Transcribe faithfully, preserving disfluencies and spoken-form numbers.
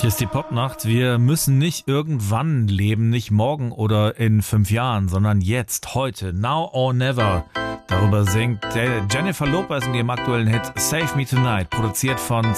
Hier ist die Popnacht. Wir müssen nicht irgendwann leben, nicht morgen oder in fünf Jahren, sondern jetzt, heute, now or never. Darüber singt Jennifer Lopez in ihrem aktuellen Hit Save Me Tonight, produziert von